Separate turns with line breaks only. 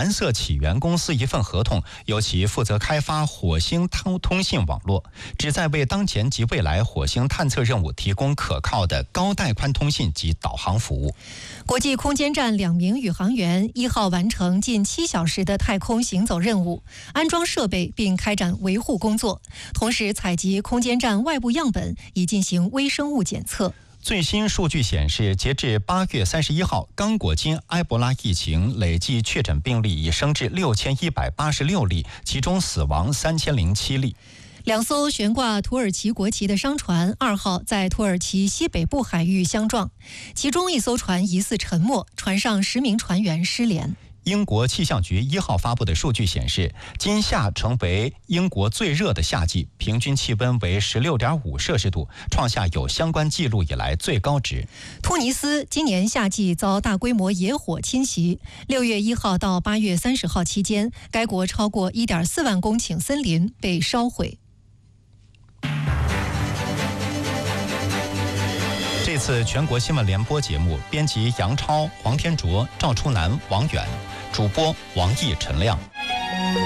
蓝色起源公司一份合同，由其负责开发火星通信网络，旨在为当前及未来火星探测任务提供可靠的高带宽通信及导航服务。
国际空间站2名宇航员1号完成近7小时的太空行走任务，安装设备并开展维护工作，同时采集空间站外部样本以进行微生物检测。
最新数据显示，截至8月31号，刚果金埃博拉疫情累计确诊病例已升至6186例，其中死亡3007例。
2艘悬挂土耳其国旗的商船2号在土耳其西北部海域相撞，其中1艘船疑似沉没，船上10名船员失联。
英国气象局1号发布的数据显示，今夏成为英国最热的夏季，平均气温为16.5摄氏度，创下有相关记录以来最高值。
突尼斯今年夏季遭大规模野火侵袭，6月1号到8月30号期间，该国超过1.4万公顷森林被烧毁。
这次全国新闻联播节目编辑杨超、黄天卓、赵初南、王远，主播王毅、陈亮。